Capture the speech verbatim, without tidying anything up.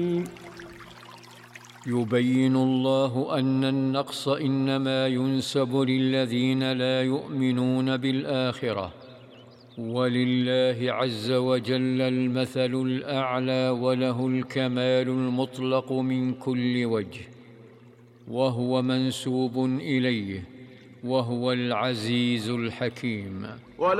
يبين الله أن النقص إنما ينسب للذين لا يؤمنون بالآخرة، ولله عز وجل المثل الأعلى وله الكمال المطلق من كل وجه، وهو منسوب إليه، وهو العزيز الحكيم.